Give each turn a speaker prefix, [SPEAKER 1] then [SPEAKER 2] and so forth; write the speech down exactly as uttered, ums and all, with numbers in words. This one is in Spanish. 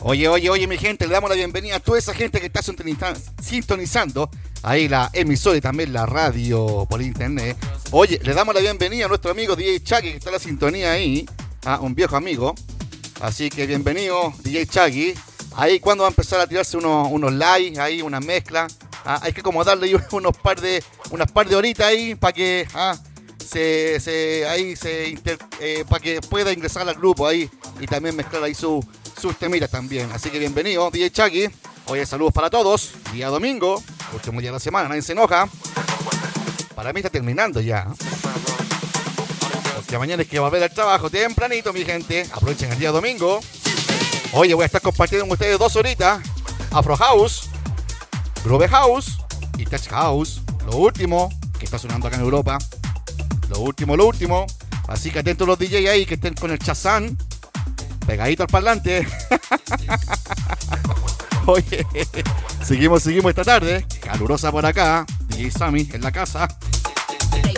[SPEAKER 1] Oye, oye, oye, mi gente, le damos la bienvenida a toda esa gente que está sintonizando ahí la emisora y también la radio por internet. Oye, le damos la bienvenida a nuestro amigo D J Chucky, que está en la sintonía ahí, a un viejo amigo. Así que bienvenido, D J Chucky. Ahí cuando va a empezar a tirarse unos, unos likes, ahí una mezcla. Ah, hay que como darle unos par de, unas par de horitas ahí para que ah, se, se, ahí se inter, eh, para que pueda ingresar al grupo ahí y también mezclar ahí su, sus temitas también. Así que bienvenido, D J Chucky. Oye, saludos para todos. Día domingo, último día de la semana, nadie se enoja. Para mí está terminando ya. Porque mañana es que va a haber el trabajo tempranito, mi gente. Aprovechen el día domingo. Oye, voy a estar compartiendo con ustedes dos horitas. Afro House, Groove House y Tech House. Lo último que está sonando acá en Europa. Lo último, lo último. Así que atentos los D J ahí que estén con el Shazam pegadito al parlante. Oye, seguimos, seguimos esta tarde. Calurosa por acá. D J Sammy en la casa.